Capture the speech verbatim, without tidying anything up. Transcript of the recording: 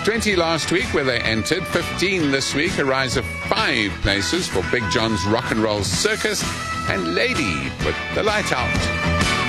twenty last week where they entered, fifteen this week, a rise of five places for Big John's Rock and Roll Circus, and Lady put the light out.